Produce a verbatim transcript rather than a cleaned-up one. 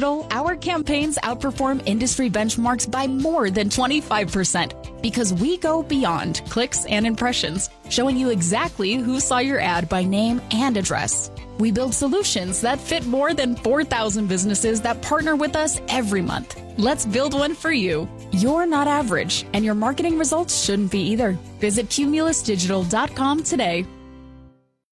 Digital, our campaigns outperform industry benchmarks by more than twenty-five percent because we go beyond clicks and impressions, showing you exactly who saw your ad by name and address. We build solutions that fit more than four thousand businesses that partner with us every month. Let's build one for you. You're not average, and your marketing results shouldn't be either. Visit Cumulus Digital dot com today.